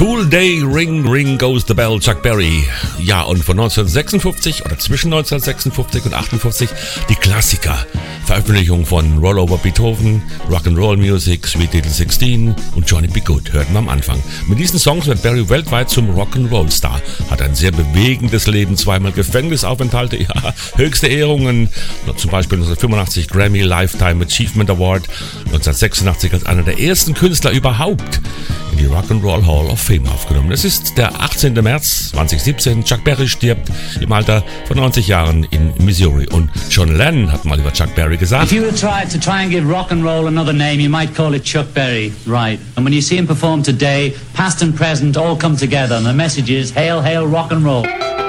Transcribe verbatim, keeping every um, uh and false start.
Cool Day, Ring, Ring Goes the Bell, Chuck Berry. Ja, und von neunzehnhundertsechsundfünfzig oder zwischen neunzehnhundertsechsundfünfzig und achtundfünfzig die Klassiker. Veröffentlichung von Rollover Beethoven, Rock'n'Roll Music, Sweet Little sixteen und Johnny B. Good hörten wir am Anfang. Mit diesen Songs wird Berry weltweit zum Rock'n'Roll-Star. Hat ein sehr bewegendes Leben, zweimal Gefängnisaufenthalte, ja, höchste Ehrungen, zum Beispiel neunzehnhundertfünfundachtzig Grammy Lifetime Achievement Award, neunzehnhundertsechsundachtzig als einer der ersten Künstler überhaupt in die Rock'n'Roll Hall of Fame aufgenommen. Es ist der achtzehnten März zweitausendsiebzehn. Chuck Berry stirbt im Alter von neunzig Jahren in Missouri. Und John Lennon hat mal über Chuck Berry gesagt: If you were try to try and give rock and roll another name, you might call it Chuck Berry, right? And when you see him perform today, past and present all come together, and the message is hail, hail, rock and roll.